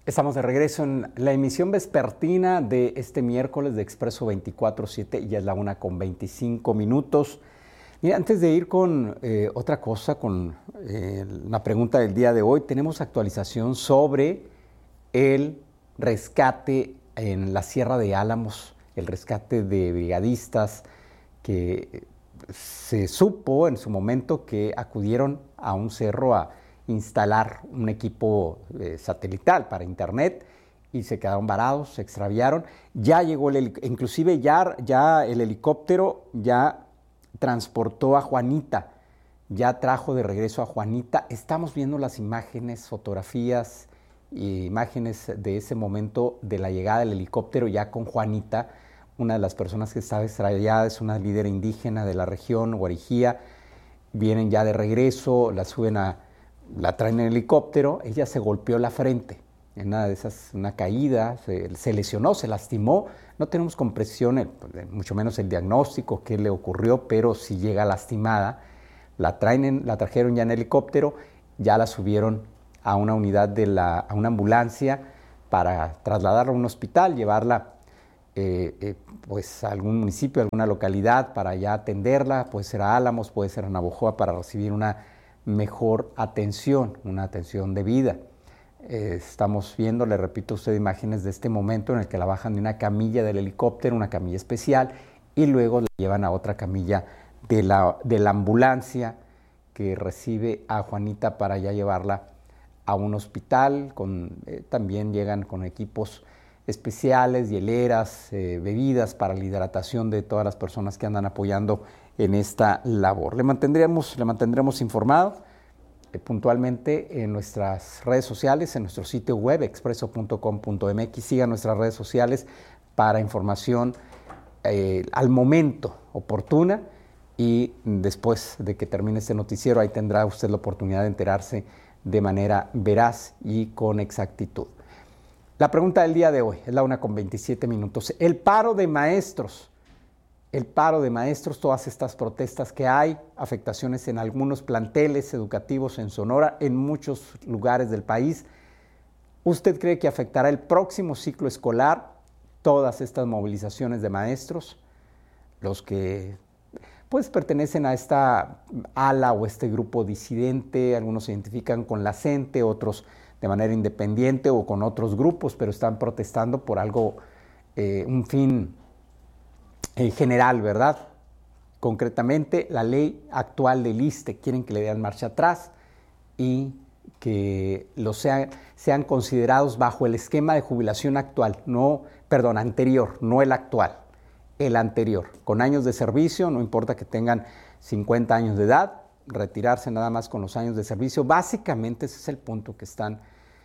Estamos de regreso en la emisión vespertina de este miércoles de Expreso 24/7, ya es la 1:25. Mira, antes de ir con otra cosa, con la pregunta del día de hoy, tenemos actualización sobre el rescate en la Sierra de Álamos, el rescate de brigadistas que se supo en su momento que acudieron a un cerro a instalar un equipo satelital para internet y se quedaron varados, se extraviaron. Ya llegó inclusive ya el helicóptero ya transportó a Juanita, ya trajo de regreso a Juanita. Estamos viendo las imágenes, fotografías e imágenes de ese momento de la llegada del helicóptero ya con Juanita, una de las personas que estaba extraviada, es una líder indígena de la región, Guarijía. Vienen ya de regreso, la traen en helicóptero. Ella se golpeó la frente en una de esas, una caída, se lesionó, se lastimó. No tenemos comprensión, mucho menos el diagnóstico, qué le ocurrió, pero si llega lastimada. La trajeron ya en helicóptero, ya la subieron a una unidad a una ambulancia para trasladarla a un hospital, llevarla pues a algún municipio, a alguna localidad para ya atenderla. Puede ser a Álamos, puede ser a Navojoa, para recibir una mejor atención, una atención debida. Estamos viendo, le repito a usted, imágenes de este momento en el que la bajan de una camilla del helicóptero, una camilla especial, y luego la llevan a otra camilla de la ambulancia que recibe a Juanita para ya llevarla a un hospital. También llegan con equipos especiales, hieleras, bebidas para la hidratación de todas las personas que andan apoyando en esta labor. Le mantendremos informado puntualmente en nuestras redes sociales, en nuestro sitio web expreso.com.mx. Sigan nuestras redes sociales para información al momento oportuna, y después de que termine este noticiero ahí tendrá usted la oportunidad de enterarse de manera veraz y con exactitud. La pregunta del día de hoy es la 1:27. El paro de maestros, todas estas protestas que hay, afectaciones en algunos planteles educativos en Sonora, en muchos lugares del país. ¿Usted cree que afectará el próximo ciclo escolar todas estas movilizaciones de maestros? Los que pues pertenecen a esta ala o este grupo disidente, algunos se identifican con la CENTE, otros de manera independiente o con otros grupos, pero están protestando por algo, un fin general, ¿verdad? Concretamente, la ley actual del ISSSTE, quieren que le den marcha atrás y que sean considerados bajo el esquema de jubilación anterior, no el actual, el anterior, con años de servicio, no importa que tengan 50 años de edad, retirarse nada más con los años de servicio. Básicamente ese es el punto que están,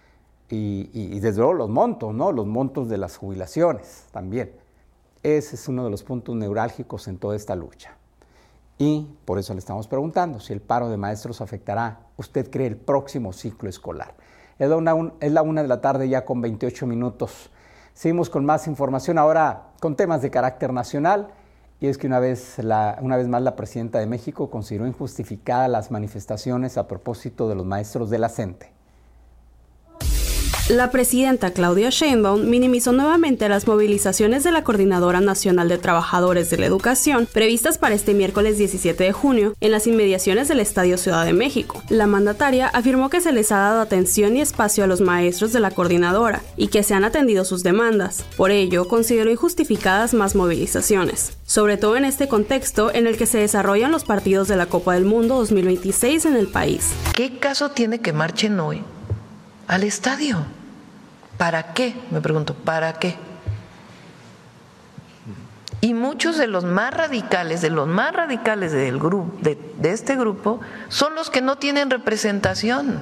y desde luego los montos, ¿no? Los montos de las jubilaciones también. Ese es uno de los puntos neurálgicos en toda esta lucha. Y por eso le estamos preguntando si el paro de maestros afectará, ¿usted cree, el próximo ciclo escolar? Es la 1:00 ya con 28 minutos. Seguimos con más información ahora con temas de carácter nacional. Y es que una vez más la presidenta de México consideró injustificadas las manifestaciones a propósito de los maestros de la CENTE. La presidenta Claudia Sheinbaum minimizó nuevamente las movilizaciones de la Coordinadora Nacional de Trabajadores de la Educación previstas para este miércoles 17 de junio en las inmediaciones del Estadio Ciudad de México. La mandataria afirmó que se les ha dado atención y espacio a los maestros de la coordinadora y que se han atendido sus demandas. Por ello, consideró injustificadas más movilizaciones, sobre todo en este contexto en el que se desarrollan los partidos de la Copa del Mundo 2026 en el país. ¿Qué caso tiene que marchen hoy al estadio? ¿Para qué? Me pregunto, ¿para qué? Y muchos de los más radicales del grupo, de este grupo, son los que no tienen representación.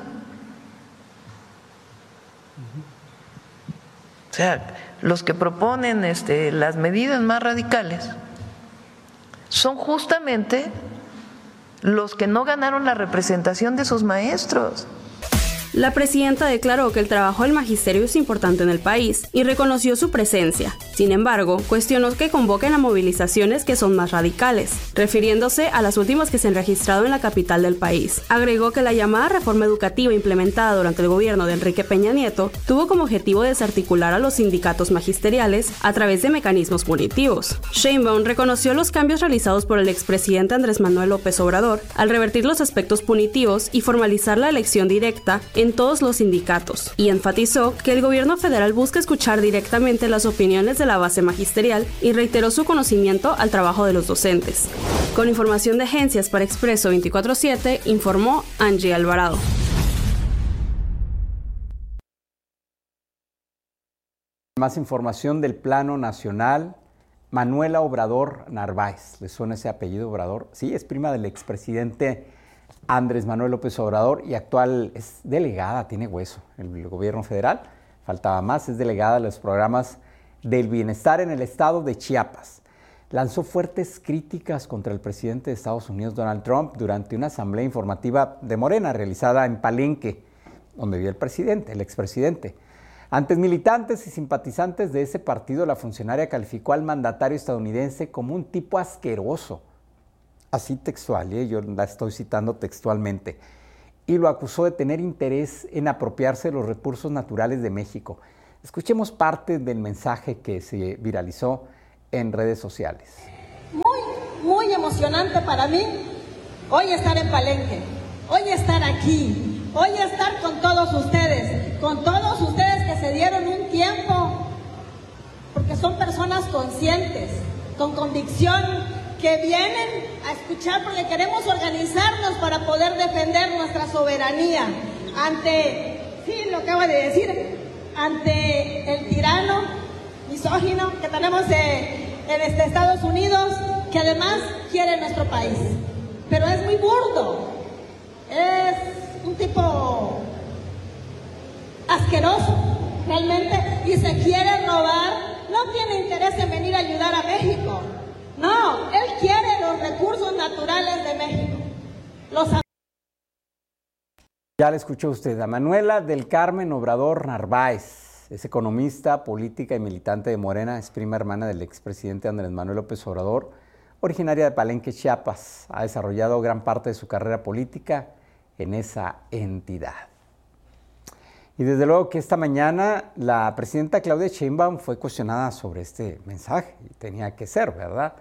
O sea, los que proponen las medidas más radicales son justamente los que no ganaron la representación de sus maestros. La presidenta declaró que el trabajo del magisterio es importante en el país y reconoció su presencia. Sin embargo, cuestionó que convoquen a movilizaciones que son más radicales, refiriéndose a las últimas que se han registrado en la capital del país. Agregó que la llamada reforma educativa implementada durante el gobierno de Enrique Peña Nieto tuvo como objetivo desarticular a los sindicatos magisteriales a través de mecanismos punitivos. Sheinbaum reconoció los cambios realizados por el expresidente Andrés Manuel López Obrador al revertir los aspectos punitivos y formalizar la elección directa en todos los sindicatos, y enfatizó que el gobierno federal busca escuchar directamente las opiniones de la base magisterial y reiteró su conocimiento al trabajo de los docentes. Con información de agencias para Expreso 24/7, informó Angie Alvarado. Más información del plano nacional. Manuela Obrador Narváez, ¿le suena ese apellido, Obrador? Sí, es prima del expresidente Andrés Manuel López Obrador y actual es delegada, tiene hueso, en el gobierno federal. Faltaba más, es delegada de los programas del bienestar en el estado de Chiapas. Lanzó fuertes críticas contra el presidente de Estados Unidos, Donald Trump, durante una asamblea informativa de Morena realizada en Palenque, donde vio el presidente, el expresidente. Ante militantes y simpatizantes de ese partido, la funcionaria calificó al mandatario estadounidense como un tipo asqueroso, así textual, yo la estoy citando textualmente, y lo acusó de tener interés en apropiarse de los recursos naturales de México. Escuchemos parte del mensaje que se viralizó en redes sociales. Muy emocionante para mí hoy estar en Palenque, hoy estar aquí, hoy estar con todos ustedes que se dieron un tiempo, porque son personas conscientes, con convicción, que vienen a escuchar porque queremos organizarnos para poder defender nuestra soberanía ante, sí, lo acabo de decir, ante el tirano misógino que tenemos en Estados Unidos, que además quiere nuestro país. Pero es muy burdo, es un tipo asqueroso, realmente, y se quiere robar, no tiene interés en venir a ayudar a México. No, él quiere los recursos naturales de México. Ya le escuchó usted a Manuela del Carmen Obrador Narváez, es economista, política y militante de Morena, es prima hermana del expresidente Andrés Manuel López Obrador, originaria de Palenque, Chiapas. Ha desarrollado gran parte de su carrera política en esa entidad. Y desde luego que esta mañana la presidenta Claudia Sheinbaum fue cuestionada sobre este mensaje, y tenía que ser, ¿verdad?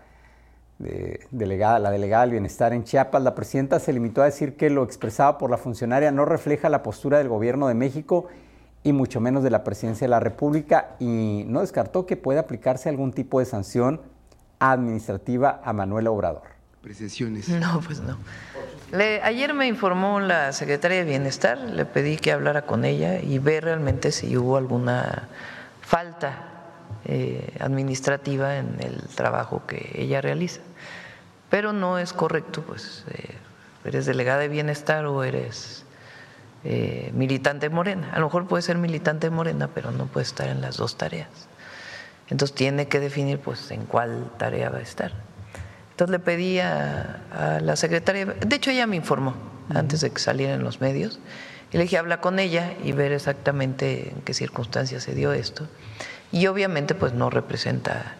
La delegada del bienestar en Chiapas, la presidenta se limitó a decir que lo expresado por la funcionaria no refleja la postura del gobierno de México y mucho menos de la presidencia de la República, y no descartó que pueda aplicarse algún tipo de sanción administrativa a Manuela Obrador. Apreciaciones. No, pues no. Ayer me informó la secretaria de Bienestar, le pedí que hablara con ella y ver realmente si hubo alguna falta administrativa en el trabajo que ella realiza. Pero no es correcto, pues eres delegada de Bienestar o eres militante de Morena. A lo mejor puede ser militante de Morena, pero no puede estar en las dos tareas. Entonces tiene que definir pues en cuál tarea va a estar. Entonces le pedí a la secretaria, de hecho ella me informó antes de que saliera en los medios, y le dije habla con ella y ver exactamente en qué circunstancias se dio esto. Y obviamente pues no representa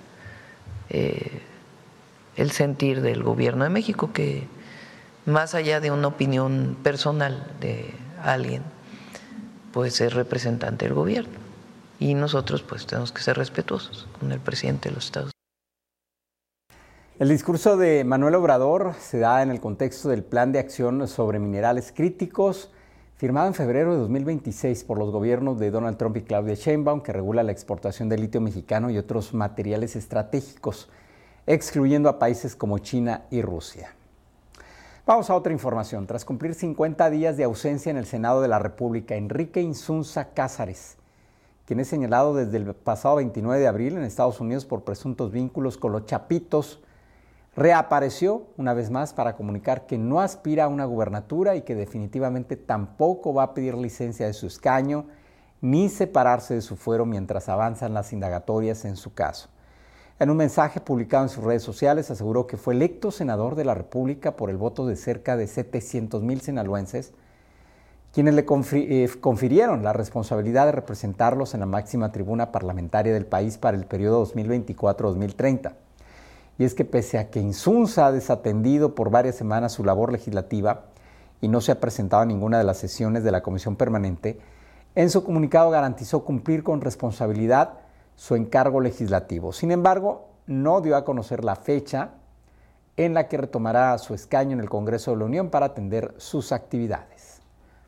el sentir del gobierno de México, que más allá de una opinión personal de alguien, pues es representante del gobierno. Y nosotros pues tenemos que ser respetuosos con el presidente de los Estados Unidos. El discurso de Manuel Obrador se da en el contexto del Plan de Acción sobre Minerales Críticos, firmado en febrero de 2026 por los gobiernos de Donald Trump y Claudia Sheinbaum, que regula la exportación de litio mexicano y otros materiales estratégicos, excluyendo a países como China y Rusia. Vamos a otra información. Tras cumplir 50 días de ausencia en el Senado de la República, Enrique Insunza Cázares, quien es señalado desde el pasado 29 de abril en Estados Unidos por presuntos vínculos con los Chapitos, reapareció una vez más para comunicar que no aspira a una gubernatura y que definitivamente tampoco va a pedir licencia de su escaño ni separarse de su fuero mientras avanzan las indagatorias en su caso. En un mensaje publicado en sus redes sociales aseguró que fue electo senador de la República por el voto de cerca de 700,000 sinaloenses quienes le confirieron la responsabilidad de representarlos en la máxima tribuna parlamentaria del país para el periodo 2024-2030. Y es que pese a que Insunza ha desatendido por varias semanas su labor legislativa y no se ha presentado a ninguna de las sesiones de la Comisión Permanente, en su comunicado garantizó cumplir con responsabilidad su encargo legislativo. Sin embargo, no dio a conocer la fecha en la que retomará su escaño en el Congreso de la Unión para atender sus actividades.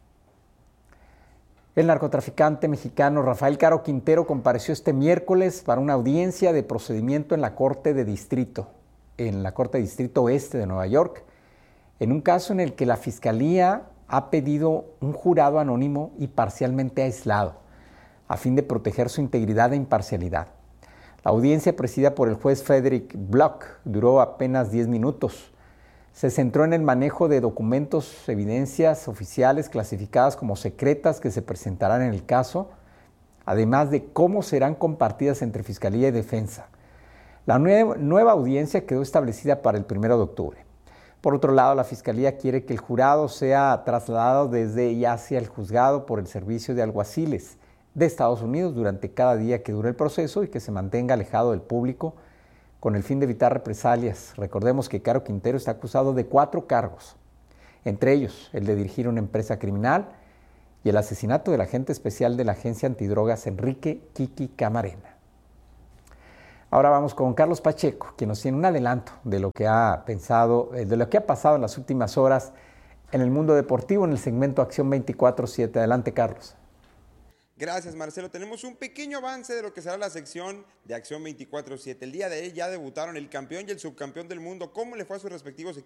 El narcotraficante mexicano Rafael Caro Quintero compareció este miércoles para una audiencia de procedimiento en la Corte de Distrito Oeste de Nueva York, en un caso en el que la Fiscalía ha pedido un jurado anónimo y parcialmente aislado, a fin de proteger su integridad e imparcialidad. La audiencia, presidida por el juez Frederick Block, duró apenas 10 minutos. Se centró en el manejo de documentos, evidencias oficiales clasificadas como secretas que se presentarán en el caso, además de cómo serán compartidas entre Fiscalía y Defensa. La nueva audiencia quedó establecida para el 1 de octubre. Por otro lado, la Fiscalía quiere que el jurado sea trasladado desde y hacia el juzgado por el Servicio de Alguaciles de Estados Unidos durante cada día que dure el proceso y que se mantenga alejado del público con el fin de evitar represalias. Recordemos que Caro Quintero está acusado de 4 cargos, entre ellos el de dirigir una empresa criminal y el asesinato del agente especial de la Agencia Antidrogas Enrique Kiki Camarena. Ahora vamos con Carlos Pacheco, quien nos tiene un adelanto de lo que ha pasado en las últimas horas en el mundo deportivo en el segmento Acción 24/7. Adelante, Carlos. Gracias, Marcelo. Tenemos un pequeño avance de lo que será la sección de Acción 24/7. El día de ayer ya debutaron el campeón y el subcampeón del mundo. ¿Cómo le fue a sus respectivos equipos?